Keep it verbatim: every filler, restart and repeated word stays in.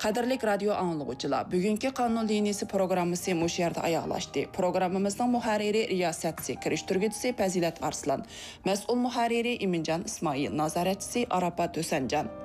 Qadirlik radio anlıqçılar, bugünkü Qanun liniyası programmasi muş yerdə ayaqlaşdı. Programımızın muharriri riyasətçisi, kiriştirgücüsü Pəzilət Arslan, məsul muharriri İmincan İsmail, nazaretçisi Arapa Dösəncan.